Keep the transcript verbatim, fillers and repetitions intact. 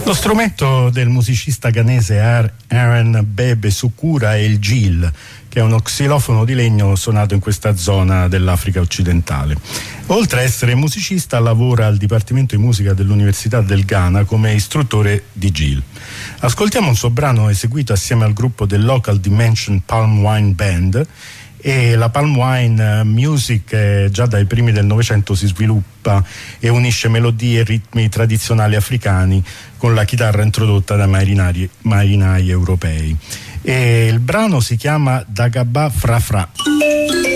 Lo strumento del musicista ghanese Aaron Bebe Sukura è il Jil, che è uno xilofono di legno suonato in questa zona dell'Africa occidentale. Oltre a essere musicista, lavora al Dipartimento di Musica dell'Università del Ghana come istruttore di Jil. Ascoltiamo un suo brano eseguito assieme al gruppo del Local Dimension Palm Wine Band. E la Palm Wine Music eh, già dai primi del Novecento si sviluppa e unisce melodie e ritmi tradizionali africani con la chitarra introdotta dai marinai, marinai europei. E il brano si chiama Dagaba Fra Fra.